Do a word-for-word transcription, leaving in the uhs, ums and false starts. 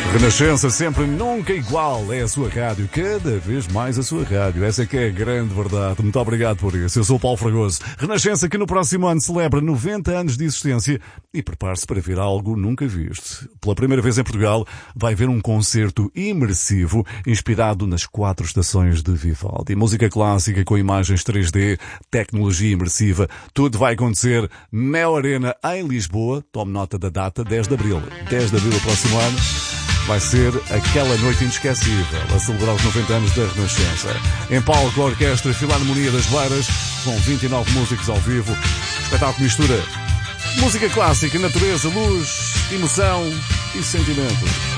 Renascença sempre, nunca igual. É a sua rádio, cada vez mais a sua rádio. Essa é que é a grande verdade. Muito obrigado por isso. Eu sou o Paulo Fragoso. Renascença que no próximo ano celebra noventa anos de existência e prepare-se para ver algo nunca visto. Pela primeira vez em Portugal vai ver um concerto imersivo inspirado nas quatro estações de Vivaldi. Música clássica com imagens três D, tecnologia imersiva. Tudo vai acontecer na Arena em Lisboa. Tome nota da data, dez de abril. dez de abril do próximo ano. Vai ser aquela noite inesquecível a celebrar os noventa anos da Renascença. Em palco, a Orquestra Filarmonia das Beiras, com vinte e nove músicos ao vivo. O espetáculo mistura música clássica, natureza, luz, emoção e sentimento.